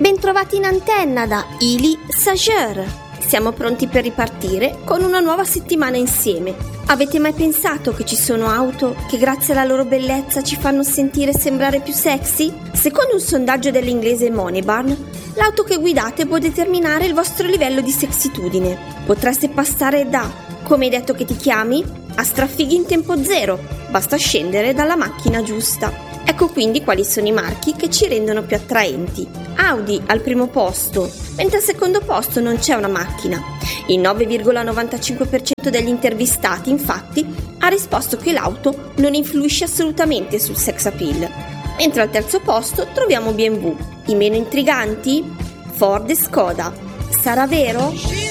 Bentrovati in antenna da Ili Sager. Siamo pronti per ripartire con una nuova settimana insieme. Avete mai pensato che ci sono auto che grazie alla loro bellezza ci fanno sentire e sembrare più sexy? Secondo un sondaggio dell'inglese Moneybarn, l'auto che guidate può determinare il vostro livello di sexitudine. Potreste passare da "come hai detto che ti chiami?" a "strafighi in tempo zero". Basta scendere dalla macchina giusta. Ecco quindi quali sono i marchi che ci rendono più attraenti. Audi al primo posto, mentre al secondo posto non c'è una macchina. Il 9,95% degli intervistati, infatti, ha risposto che l'auto non influisce assolutamente sul sex appeal. Mentre al terzo posto troviamo BMW. I meno intriganti? Ford e Skoda. Sarà vero?